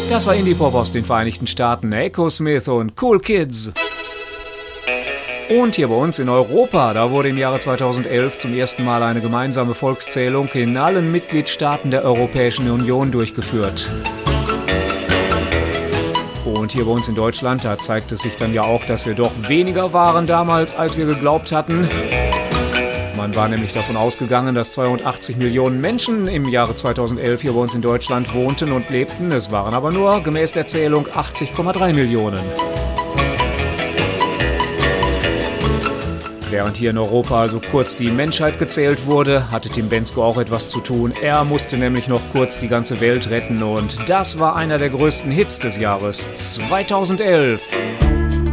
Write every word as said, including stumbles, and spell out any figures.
Das war Indie-Pop aus den Vereinigten Staaten, Echosmith und Cool Kids. Und hier bei uns in Europa, da wurde im Jahre zweitausendelf zum ersten Mal eine gemeinsame Volkszählung in allen Mitgliedstaaten der Europäischen Union durchgeführt. Und hier bei uns in Deutschland, da zeigt es sich dann ja auch, dass wir doch weniger waren damals, als wir geglaubt hatten. Man war nämlich davon ausgegangen, dass zweiundachtzig Millionen Menschen im Jahre zweitausendelf hier bei uns in Deutschland wohnten und lebten. Es waren aber nur gemäß der Zählung achtzig Komma drei Millionen. Während hier in Europa also kurz die Menschheit gezählt wurde, hatte Tim Bendzko auch etwas zu tun. Er musste nämlich noch kurz die ganze Welt retten und das war einer der größten Hits des Jahres zweitausendelf.